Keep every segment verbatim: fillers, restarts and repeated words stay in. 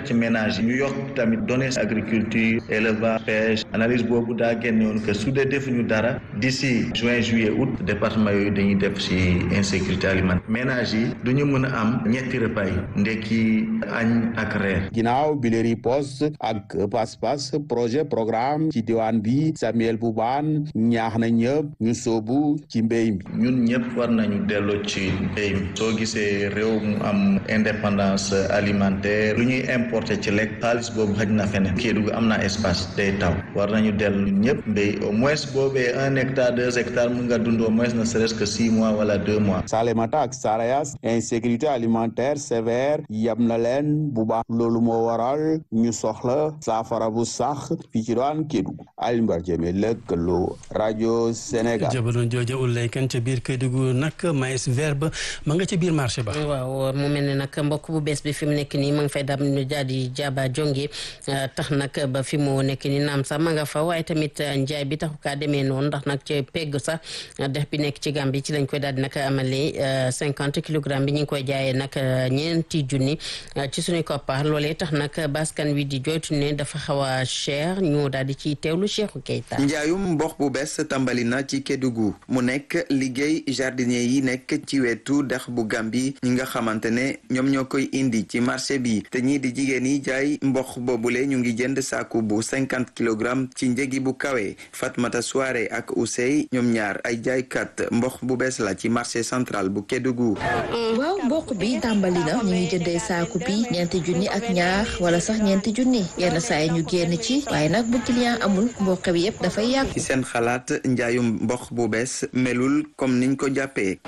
ci ménage yi ñu yokk tamit données agriculture élevage pêche analyse boobu daa génne woon que su dee defuñu dara d'ici juin juillet août département yooyu dañuy def ci insécurité alimentaire ménage yi du ñu mën a am ñetti repas yi ndekki añ ak reer. ginnaaw bi le riposte ak pas-pas projet programme ci diwaan bi Samuel Boubane ñaax na ñëpp ñu soobu ci mbéy mi. ñun ñëpp war nañu delloo ci mbéy mi soo gisee réew mu am indépendance alimentaire lu ñuy importer ci lekk xaalis boobu xaj na feneen Kédougou am na espace day taw war nañu dellu ñëpp mbéy au moins boobee un hectare deux hectares mun nga dund au moins ne serait-ce que six mois wala deux mois. Salémata ak Sarayas insécurité alimentaire sévère yab na leen bu baax loolu moo waral ñu soxla saafara bu sax fii ci doon Kédougou Alioune Mbar Diémé lëkkaloo rajo Sénégal. jabaloon jooja ulay kan ca biir Kédougou nag maïs vert ba ma nga ca biir marché ba. waaw mu mel ne nag mbokk bu bees bi fi mu nekk nii ma nga fay dam ñu jaadi jaaba jonge tax nag ba fi mu nekk nii naam sax ma nga fa waaye tamit njaay bi taxu kaa demee noonu ndax nag ci pegg sax dex bi nekk ci Gambie ci lañ koy daal di nag amalee cinquante kilogramme bi ñu ngi koy jaayee nag ñeenti junni ci suñu koppar loolee tax nag baskan wi di joytu ne dafa xaw a cher ñu daal di ci teewlu Cheikhou Keita. njaayum mboq bu bees tàmbali na ci Kédougou mu nekk liggéey jardinier yi nekk ci wetu dex bu Gambie ñi nga xamante ne ñoom ñoo koy indi ci marché bi te ñii di jigéen yi jaay mboq boobule ñu ngi jënd saaku bu cinquante kilogrammes ci njëgi bu kawe Fatmata Soare ak Ousey ñoom ñaar ay jaaykat mboq bu bees la ci marché central bu Kédougou. waaw mboq bi tàmbali na ñu ngi jëndee saaku bi ñeenti junni ak ñaar wala sax ñeenti junni yenn saa yi ñu génn ci waaye nag bu client amul mboq bi yëpp dafay yàqu. ci seen xalaat njaayum mboq bu bees melul comme niñ ko jàppee.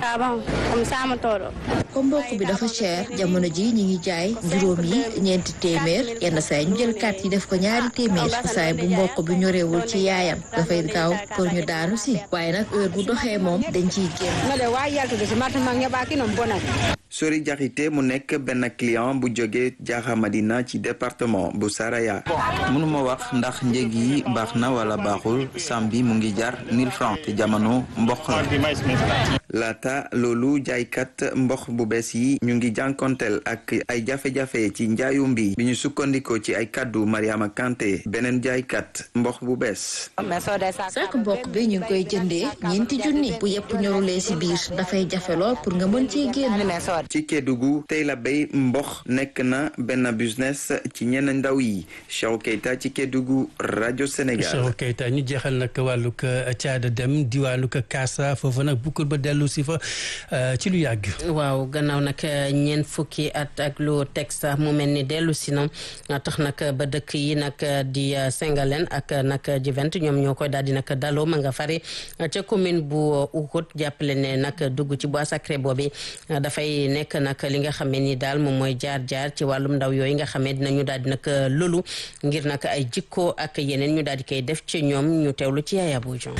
comme mboq bi dafa cher jamono ji ñu ngi jaay juróom yi ñeenti téeméer yenn saa yi ñu jël carte yi def ko ñaari téeméer saa bu mboq bi ñorewul ci yaayam dafay gaaw pour ñu daanu si waaye nag heure bu doxee moom dañ ciy génn. Sori Jaxite mu nekk benn client bu jóge Jaaxa Madina ci département bu Saraya. mënuma wax ndax njëg yi baax na wala baaxul sam bi mu ngi jar mille francs te jamono mboq la. laata loolu jaaykat mboq bu bees yi ñu ngi jànkonteel ak ay jafe-jafe ci njaayum bi bi ñu sukkandikoo ci ay kaddu Mariama Kanté beneen jaaykat mboq bu bees. saako mboq bi ñu ngi koy jëndee ñeenti junni bu yëpp ñorulee si biir dafay jafe lool pour nga mën cee génn. ci Kédougou tey la béy mboq nekk na benn business ci ñenn ndaw yi Cheikhou Keita ci Kédougou rajo Sénégal. Cheikhou Keita ñu jeexal nag wàllug caada dem diwaanug Kaasa foofu nag bukkul ba dellu si fa ci lu yàgg. waaw gannaaw nag ñeent fukki at ak lu teg sax mu mel ni dellu si na tax nag ba dëkk yi nag di Sengalen ak nag Jivent ñoom ñoo koy daal di nag daloo ma nga fare ca commune bu Oukout jàppale ne nag dugg ci bois sacré boobu dafay nekk nag li nga xamee ni daal moom mooy jaar-jaar ci wàllum ndaw yooyu nga xamee dinañu daal di nag lolu ngir nag ay jikko ak yeneen ñu daal di koy def ci ñoom ñu teewlu ci Yaya Boujon.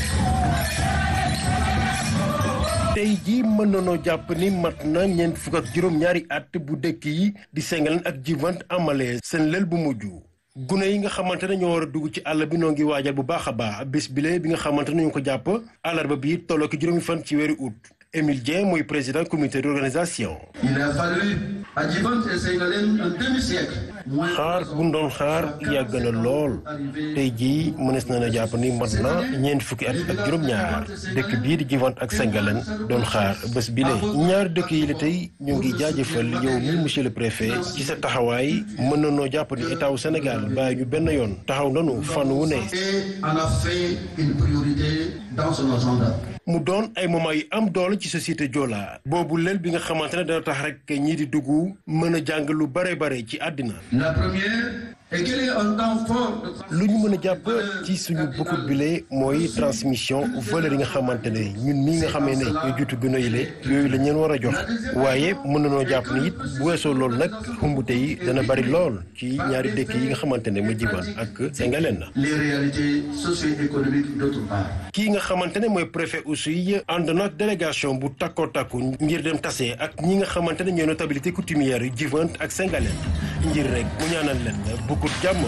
tey jii mën nañoo jàpp ni mat na ñeent fukk ak juróom-ñaari at bu dëkk yi di Sengalen ak Jivent amalee seen lël bu mujj gune yi nga xamante ne ñoo war a dugg ci àll bi noo ngi waajal bu baax a baax bés bile bi nga xamante ne ñu ko jàpp àllarba bi tolloo ki juróomi fan ci weeru août. Émile Dieng mooy président comité d'organisation. Il a fallu à Jivent et Sengalen un demi-siècle. xaar bu ñu doon xaar yàgg na lool tey jii mënees na na jàpp ni mat na ñeent fukki at ak juróom-ñaar dëkk bii di Jivent ak Sengalen doon xaar bés bi la ñaar dëkk yi la tey ñu ngi jaajëfal yow mi monsieur le préfet ci sa taxawaay mën na noo jàpp ni état wu Sénégal bàyyi ñu benn yoon taxaw nanu fànn wu ne. Et en a fait une priorité dans son agenda. mu doon ay moment yu am doole ci société Joola boobu lël bi nga xamante ne dana tax rek ñii di dugg mën a jàng lu bare bare ci àddina. La première est qu'il y a un temps fort. lu ñu mën a jàpp ci suñu bokkut bile mooy transmission valeur yi nga xamante ne ñun nii nga xamee ne ñu jutu gën a yile yooyu la ñeen war a jox waaye mën na noo jàpp ni it bu weesoo loolu nag xumbute yi dana bari lool ci ñaari dëkk yi nga xamante ne ma Jivent ak Sengalen. Les réalités socio-économiques d'autre part. kii nga xamante ne mooy préfet aussi ànd na ak délégation bu takkoo takku ngir dem tase ak ñi nga xamante ne ñooy notabilité coutumière yu Jivent ak Sengalen ngir rek mu ñaanal leen bukkut jàmm.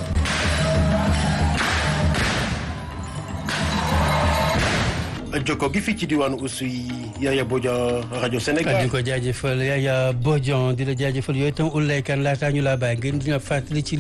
jokko gi fii ci diwaanu Oussouye Yaya Bodian rajo Sénégal. di ko jaajëfal Yaya Bodian di la jaajëfal yooyu itam Oulaye Kane laataa ñu laa bàyyi ngeen di nga fàttali ci